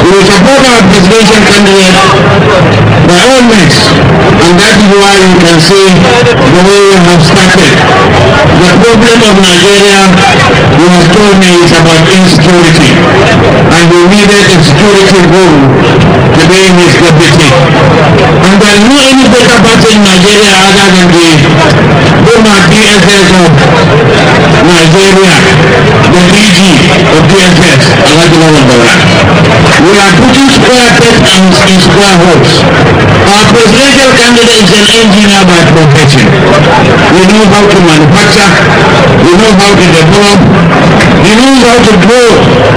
We support our presidential candidate by all means, and that is why you can see the way we have started. The problem of Nigeria, you have told me, is about insecurity, and we needed a security rule to be in his deputy. And there is no any better person in Nigeria other than the former DSS of Nigeria, the DG of DSS, we are putting square pegs in square holes. Our presidential candidate is an engineer by profession. We know how to manufacture, we know how to develop, we know how to grow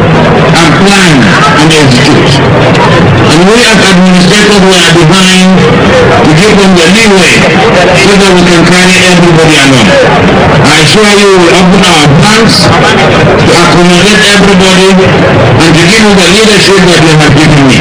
and plan and execute. And we as administrators were designed to give them the leeway so that we can carry everybody along. I assure you we will open our plans to accommodate everybody and to give you the leadership that you have given me.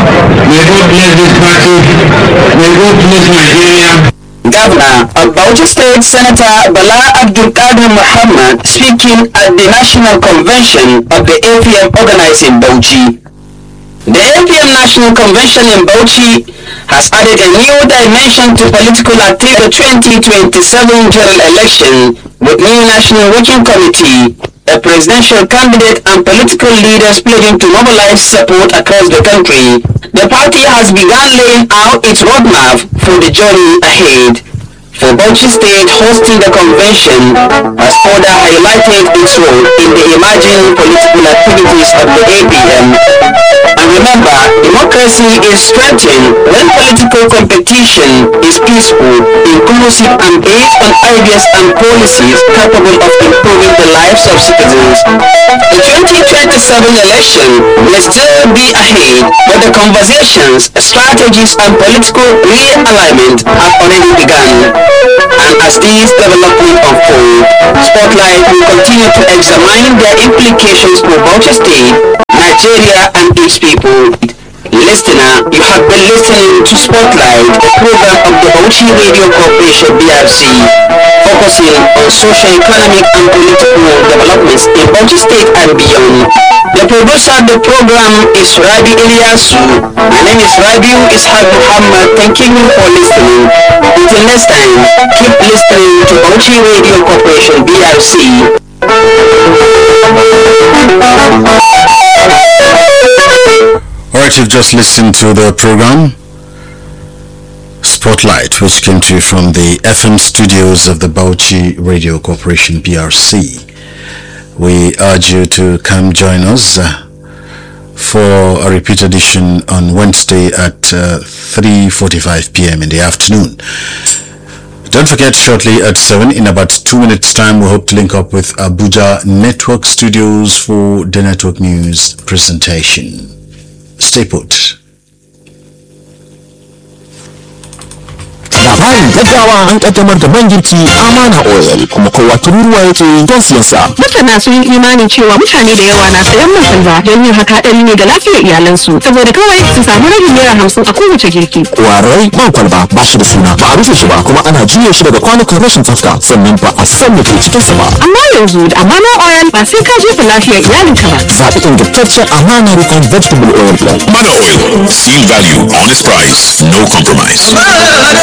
May God bless this party. May God bless Nigeria. Governor of Bauchi State, Senator Bala Abdul Qadir Muhammad, speaking at the National Convention of the APM organized in Bauchi. The APM National Convention in Bauchi has added a new dimension to political activity. The 2027 general election with new National Working Committee, a presidential candidate and political leaders pledging to mobilize support across the country. The party has begun laying out its roadmap for the journey ahead. For Bauchi State, hosting the convention has further highlighted its role in the emerging political activities of the APM. And remember, democracy is strengthened when political competition is peaceful, inclusive, and based on ideas and policies capable of improving the lives of citizens. The 2027 election may still be ahead, but the conversations, strategies, and political realignment have already begun. And as these developments unfold, Spotlight will continue to examine their implications for Bauchi State, Nigeria, and its people. Listener, you have been listening to Spotlight, a program of the Bauchi Radio Corporation BRC, focusing on socio-economic and political developments in Bauchi State and beyond. The producer of the program is Rabi Ilyasu. My name is Rabiu Ishaq Muhammad. Thank you for listening. Until next time, keep listening to Bauchi Radio Corporation BRC. Alright, you've just listened to the program Spotlight, which came to you from the FM studios of the Bauchi Radio Corporation BRC. We urge you to come join us for a repeat edition on Wednesday at 3:45 p.m. in the afternoon. Don't forget, shortly at 7, in about 2 minutes time, we hope to link up with Abuja Network Studios for the Network News presentation. Stay put. Labarin gaggawa an kaddamar da man girki Amana Oil kuma kowa tururuwa yake don siyan sa. Masana sun yi imanin cewa mutane da yawa na sayan man salva don yin haka hadari ne ga lafiyar iyalansu saboda kawai su samu rabin naira 50 a kowace girki. Kwarai man kwalba ba shi da suna, ba a rufe shi ba, kuma ana juya shi daga kwanukan rashin tsafta, sannan ba a san da ke cikin sa ba. Amma yanzu da Amana Oil ba sai ka jefa lafiyar iyalinka ba. Zaɓi ingantaccen Amana Recon Vegetable Oil Blend. Amana Oil, seal value, honest price, no compromise.